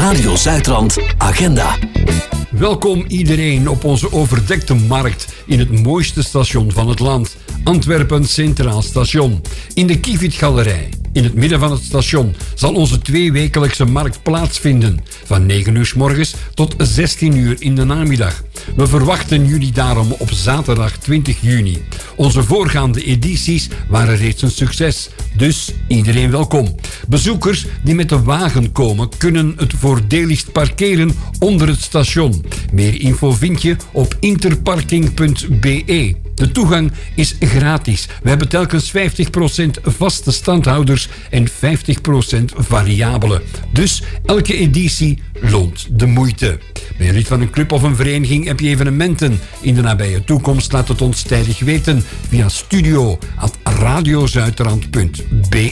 Radio Zuidrand Agenda. Welkom iedereen op onze overdekte markt in het mooiste station van het land. Antwerpen Centraal Station. In de Kievietgalerij, in het midden van het station, zal onze tweewekelijkse markt plaatsvinden. Van 9 uur 's morgens tot 16 uur in de namiddag. We verwachten jullie daarom op zaterdag 20 juni. Onze voorgaande edities waren reeds een succes, dus iedereen welkom. Bezoekers die met de wagen komen kunnen het voordeligst parkeren onder het station. Meer info vind je op interparking.be. De toegang is gratis. We hebben telkens 50% vaste standhouders en 50% variabele. Dus elke editie loont de moeite. Ben je lid van een club of een vereniging? Heb je evenementen in de nabije toekomst? Laat het ons tijdig weten via studio@radiozuidrand.be.